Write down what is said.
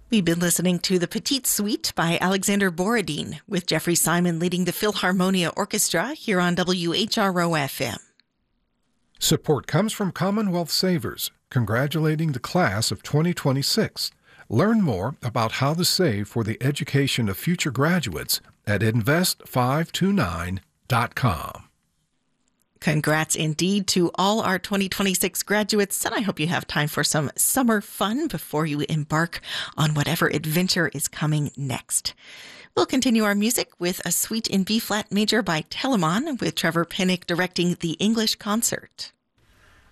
We've been listening to The Petite Suite by Alexander Borodin, with Jeffrey Simon leading the Philharmonia Orchestra here on WHRO-FM. Support comes from Commonwealth Savers, congratulating the class of 2026. Learn more about how to save for the education of future graduates at invest529.com. Congrats indeed to all our 2026 graduates, and I hope you have time for some summer fun before you embark on whatever adventure is coming next. We'll continue our music with a suite in B-flat major by Telemann, with Trevor Pinnock directing the English concert.